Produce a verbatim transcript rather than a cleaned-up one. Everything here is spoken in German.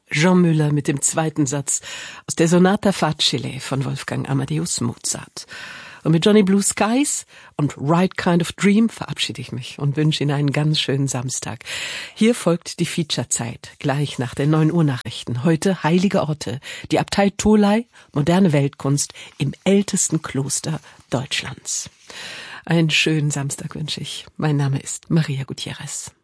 Jean Müller mit dem zweiten Satz aus der Sonata Facile von Wolfgang Amadeus Mozart. Und mit Johnny Blue Skies und Right Kind of Dream verabschiede ich mich und wünsche Ihnen einen ganz schönen Samstag. Hier folgt die Featurezeit, gleich nach den neun Uhr Nachrichten. Heute heilige Orte, die Abtei Tholey, moderne Weltkunst im ältesten Kloster Deutschlands. Einen schönen Samstag wünsche ich. Mein Name ist Maria Gutierrez.